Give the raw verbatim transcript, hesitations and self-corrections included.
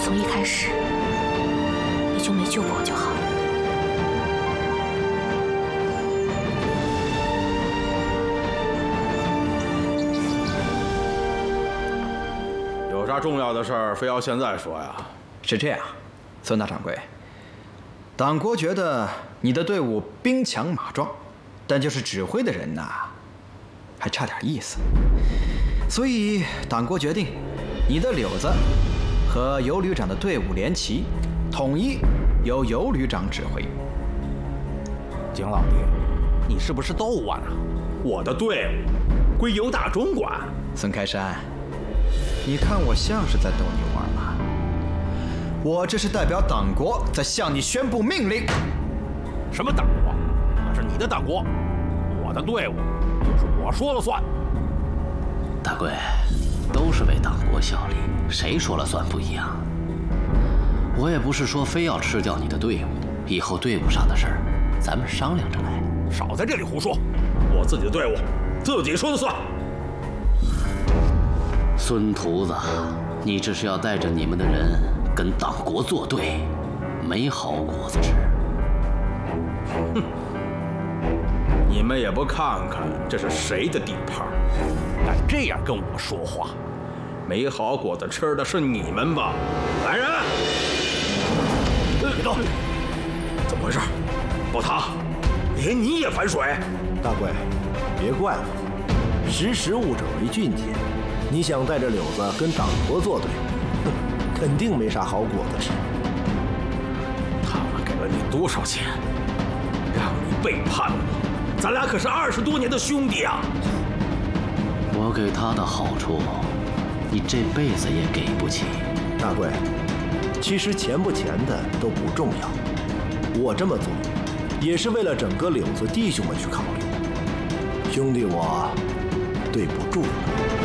从一开始你就没救过我就好了。 有啥重要的事儿非要现在说呀？ 是这样，孙大掌柜，党国觉得你的队伍兵强马壮，但就是指挥的人呐，还差点意思。所以党国决定，你的柳子和游旅长的队伍连齐，统一由游旅长指挥。 景老弟，你是不是逗我呢？我的队伍归尤大中管。 孙开山，你看我像是在逗你玩吗？我这是代表党国在向你宣布命令。 什么党国？那是你的党国，我的队伍就是我说了算。 大贵，都是为党国效力，谁说了算不一样。我也不是说非要吃掉你的队伍，以后队伍上的事儿，咱们商量着来。 少在这里胡说，我自己的队伍自己说了算。 孙徒子，你这是要带着你们的人跟党国作对，没好果子吃。 哼！你们也不看看这是谁的地盘， 敢这样跟我说话， 没好果子吃的是你们吧？来人！ 别动！怎么回事？宝堂，连你也反水？ 大贵，别怪我，识时务者为俊杰。你想带着柳子跟党国作对，哼，肯定没啥好果子吃。 他们给了你多少钱，让你背叛我？咱俩可是二十多年的兄弟啊！ 我给他的好处，你这辈子也给不起。 大贵，其实钱不钱的都不重要，我这么做，也是为了整个柳子弟兄们去考虑。兄弟我，对不住了。